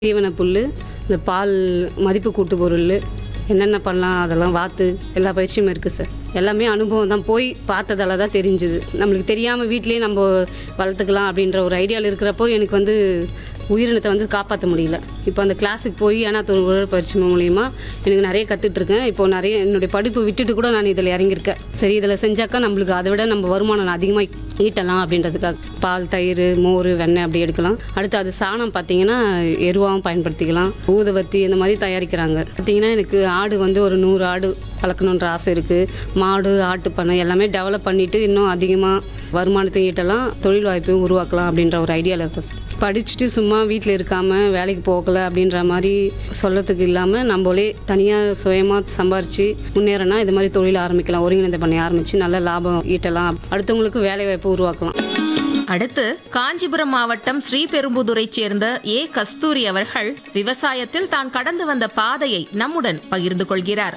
தீவன புல், இந்த பால் மதிப்பு கூட்டு பொருள் என்னென்ன பண்ணலாம் அதெல்லாம் வாத்து எல்லா பயிற்சியும் இருக்குது சார். எல்லாமே அனுபவம் தான், போய் பார்த்ததால தான் தெரிஞ்சுது. நம்மளுக்கு தெரியாமல் வீட்லேயே நம்ம வளர்த்துக்கலாம் அப்படின்ற ஒரு ஐடியாவில் இருக்கிறப்போ எனக்கு உயிரினத்தை காப்பாற்ற முடியல. இப்போ அந்த கிளாஸுக்கு போய் தொழில் பயிற்சி மூலிமா எனக்கு நிறைய கற்றுட்ருக்கேன். இப்போது நிறைய என்னுடைய படிப்பு விட்டுட்டு கூட நான் இதில் இறங்கியிருக்கேன். சரி, இதில் செஞ்சாக்கா நம்மளுக்கு அதை விட நம்ம வருமானம் அதிகமாக ஈட்டலாம் அப்படின்றதுக்காக பால், தயிர், மோர், வெண்ணெய் அப்படி எடுக்கலாம். அடுத்து அது சாணம் பார்த்திங்கன்னா எருவாகவும் பயன்படுத்திக்கலாம். ஊதுவத்தி இந்த மாதிரி தயாரிக்கிறாங்க. பார்த்திங்கன்னா எனக்கு ஆடு ஒரு 100 ஆடு வளர்க்கணுன்ற ஆசை இருக்குது. மாடு, ஆட்டு பண்ணை எல்லாமே டெவலப் பண்ணிவிட்டு இன்னும் அதிகமாக வருமானத்தை ஈட்டலாம், தொழில் வாய்ப்பையும் உருவாக்கலாம் அப்படின்ற ஒரு ஐடியாவில் இருக்குது சார். படிச்சுட்டு சும்மா வீட்டில் இருக்காமல் வேலைக்கு போகலை அப்படின்ற மாதிரி சொல்லத்துக்கு இல்லாமல் நம்மளே தனியாக சுயமாக சம்பாரித்து முன்னேறனா இது மாதிரி தொழில் ஆரம்பிக்கலாம். ஒருங்கிணைந்த பண்ணி ஆரம்பித்து நல்ல லாபம் ஈட்டலாம், அடுத்தவங்களுக்கு வேலை வாய்ப்பு உருவாக்கலாம். அடுத்து காஞ்சிபுரம் மாவட்டம் ஸ்ரீபெரும்புதூரைச் சேர்ந்த கஸ்தூரி அவர்கள் விவசாயத்தில் தான் கடந்து வந்த பாதையை நம்முடன் பகிர்ந்து கொள்கிறார்.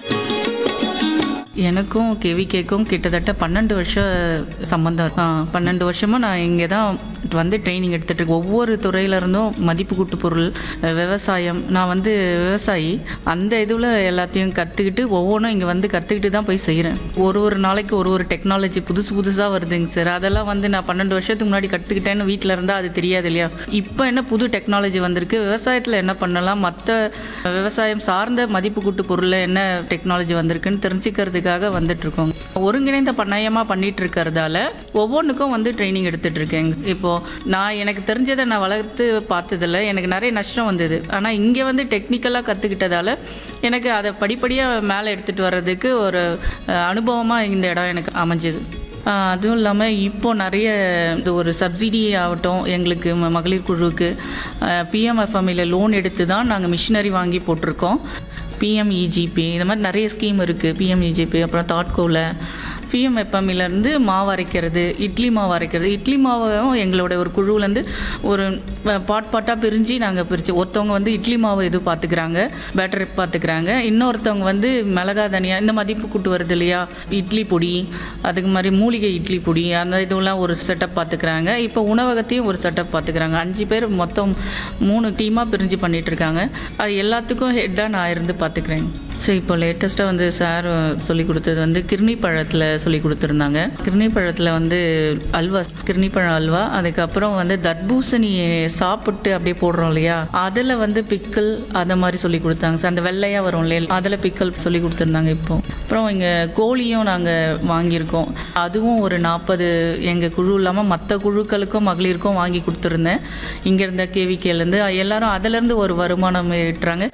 எனக்கும் கேவிகேக்கும் கிட்டத்தட்ட 12 வருஷம் சம்பந்தம். 12 வருஷமாக நான் இங்கே தான் ட்ரைனிங் எடுத்துகிட்டு இருக்கேன். ஒவ்வொரு துறையிலேருந்தும் மதிப்பு கூட்டு பொருள், விவசாயம். நான் விவசாயி. அந்த இதில் எல்லாத்தையும் கற்றுக்கிட்டு ஒவ்வொன்றும் இங்கே கற்றுக்கிட்டு தான் போய் செய்கிறேன். ஒரு நாளைக்கு ஒரு டெக்னாலஜி புதுசாக வருதுங்க சார். அதெல்லாம் நான் 12 வருஷத்துக்கு முன்னாடி கற்றுக்கிட்டேன்னு வீட்டில் இருந்தால் அது தெரியாது இல்லையா. இப்போ என்ன புது டெக்னாலஜி வந்திருக்கு, விவசாயத்தில் என்ன பண்ணலாம், மற்ற விவசாயம் சார்ந்த மதிப்பு கூட்டு பொருளில் என்ன டெக்னாலஜி வந்திருக்குன்னு தெரிஞ்சுக்கிறதுக்காக வந்துட்டுருக்கோம். ஒருங்கிணைந்த பண்ணையமாக பண்ணிட்டு இருக்கிறதால ஒவ்வொன்றுக்கும் ட்ரைனிங் எடுத்துகிட்டு இருக்கேன். இப்போது நான் எனக்கு தெரிஞ்சதை நான் வளர்த்து பார்த்ததில் எனக்கு நிறைய நஷ்டம் வந்தது. ஆனால் இங்கே டெக்னிக்கலாக கற்றுக்கிட்டதால எனக்கு அதை படிப்படியாக மேலே எடுத்துகிட்டு வர்றதுக்கு ஒரு அனுபவமாக இந்த இடம் எனக்கு அமைஞ்சுது. அதுவும் இல்லாமல் இப்போது நிறைய ஒரு சப்சிடி ஆகட்டும், எங்களுக்கு மகளிர் குழுவுக்கு பிஎம்எஃப்எம்இல லோன் எடுத்து தான் நாங்கள் மிஷினரி வாங்கி போட்டிருக்கோம். பிஎம்இஜிபி இந்த மாதிரி நிறைய ஸ்கீம் இருக்குது. பிஎம்இஜிபி, அப்புறம் தாட்கோவில் பிஎம்எஃப்எம்இலேருந்து மாவு அரைக்கிறது, இட்லி மாவு அரைக்கிறது. இட்லி மாவும் எங்களோட ஒரு குழுவிலேருந்து ஒரு பாட்டாக பிரிஞ்சு நாங்கள் ஒருத்தவங்க இட்லி மாவு இது பார்த்துக்கிறாங்க, பேட்டரி பார்த்துக்கிறாங்க. இன்னொருத்தவங்க மிளகா, தனியா இந்த மதிப்பு கூட்டு வருது இல்லையா, இட்லி பொடி, அதுக்கு மாதிரி மூலிகை இட்லி பொடி, அந்த இதெல்லாம் ஒரு செட்டப் பார்த்துக்கிறாங்க. இப்போ உணவகத்தையும் ஒரு செட்டப் பார்த்துக்கிறாங்க. 5 பேர் மொத்தம் 3 டீமாக பிரிஞ்சு பண்ணிகிட்ருக்காங்க. அது எல்லாத்துக்கும் ஹெட்டாக நான் இருந்து பார்த்துக்கிறேன். ஸோ இப்போ லேட்டஸ்ட்டாக சார் சொல்லி கொடுத்தது கிர்னி பழத்தில் சொல்லி கொடுத்துருந்தாங்க. கிர்னி பழத்தில் அல்வா, கிர்னி பழம் அல்வா. அதுக்கப்புறம் தர்பூசணி சாப்பிட்டு அப்படியே போடுறோம் இல்லையா, அதில் பிக்கல் அதை மாதிரி சொல்லி கொடுத்தாங்க சார். அந்த வெள்ளையாக வரும் இல்லையா, அதில் பிக்கல் சொல்லி கொடுத்துருந்தாங்க. இப்போ அப்புறம் இங்கே கோழியும் நாங்கள் வாங்கியிருக்கோம். அதுவும் ஒரு 40 எங்கள் குழு இல்லாமல் மற்ற குழுக்களுக்கும் மகளிருக்கும் வாங்கி கொடுத்துருந்தேன். இங்கே இருந்த கேவிகேலேருந்து எல்லாரும் அதிலேருந்து ஒரு வருமானம் ஈட்டுறாங்க.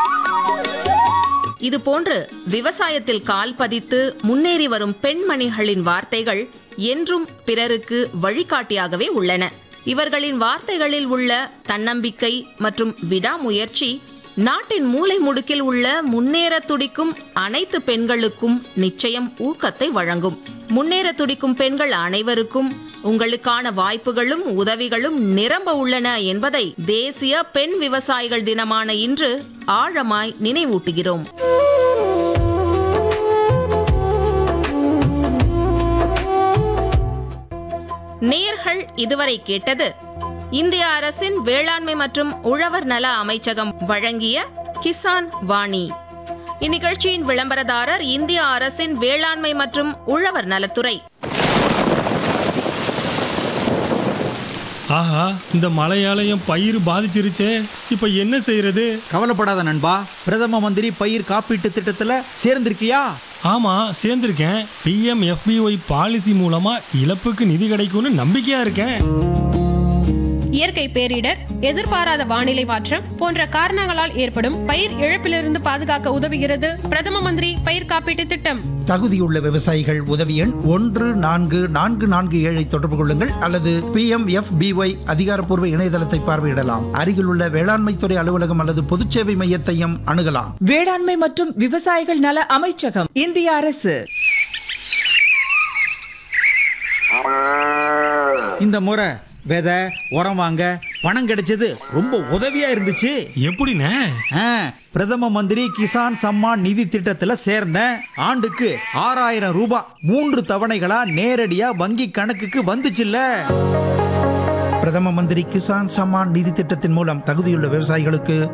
இது போன்று விவசாயத்தில் கால் பதித்து முன்னேறி வரும் பெண்மணிகளின் வார்த்தைகள் என்றும் பிறருக்கு வழிகாட்டியாகவே உள்ளன. இவர்களின் வார்த்தைகளில் உள்ள தன்னம்பிக்கை மற்றும் விடாமுயற்சி நாட்டின் மூலை முடுக்கில் உள்ள முன்னேற துடிக்கும் அனைத்து பெண்களுக்கும் நிச்சயம் ஊக்கத்தை வழங்கும். முன்னேற துடிக்கும் பெண்கள் அனைவருக்கும் உங்களுக்கான வாய்ப்புகளும் உதவிகளும் நிரம்ப உள்ளன என்பதை தேசிய பெண் விவசாயிகள் தினமான இன்று ஆழமாய் நினைவூட்டுகிறோம். நேயர்கள் இதுவரை கேட்டது இந்திய அரசின் வேளாண்மை மற்றும் உழவர் நல அமைச்சகம் வழங்கிய கிசான் வாணி. இந்நிகழ்ச்சியின் விளம்பரதாரர் இந்திய அரசின் வேளாண்மை மற்றும் உழவர் நலத்துறை. ஆஹா, இந்த மழையாலயம் பயிர் பாதிச்சிருச்சே, இப்ப என்ன செய்யறது? கவலைப்படாத நண்பா, பிரதம மந்திரி பயிர் காப்பீட்டு திட்டத்துல சேர்ந்திருக்கியா? ஆமா, சேர்ந்திருக்கேன். பிஎம்எஃபிஒய் பாலிசி மூலமா இழப்புக்கு நிதி கிடைக்கும்னு நம்பிக்கையா இருக்கேன். இயற்கை பேரிடர், எதிர்பாராத வானிலை மாற்றம் போன்ற காரணங்களால் ஏற்படும் பயிர் இழப்பிலிருந்து பாதுகாக்க உதவுகிறது பிரதம மந்திரி பயிர் காப்பீட்டு திட்டம். தகுதியுள்ள விவசாயிகள் உதவி எண் 14447 தொடர்பு கொள்ளுங்கள் அல்லது PMFBY அதிகாரப்பூர்வ இணையதளத்தை பார்வையிடலாம். அருகில் உள்ள வேளாண்மை துறை அலுவலகம் அல்லது பொதுச்சேவை மையத்தையும் அணுகலாம். வேளாண்மை மற்றும் விவசாயிகள் நல அமைச்சகம், இந்திய அரசு. இந்த முறை விதை, உரம் வாங்க பணம் கிடைச்சது ரொம்ப உதவியா இருந்துச்சு. எப்படிண்ணே? பிரதம மந்திரி கிசான் சம்மான் நிதி திட்டத்துல சேர்ந்தேன். ஆண்டுக்கு 6000 ரூபாய் 3 தவணைகளா நேரடியா வங்கி கணக்குக்கு வந்துச்சுல்ல. பிரதம மந்திரி கிசான் சம்மான் நிதி திட்டத்தின் மூலம் தகுதியுள்ள விவசாயிகளுக்கு